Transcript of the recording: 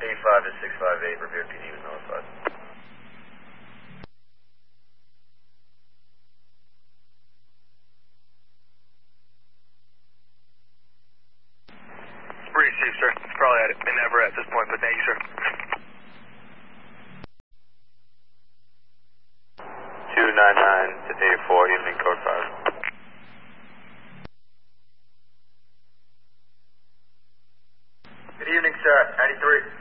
85 to 658, Revere PD was notified. Breeze, Chief, sir. It's probably in Everett at this point, but thank you, sir. 299 to 84, evening code 5. Good evening, sir. 93.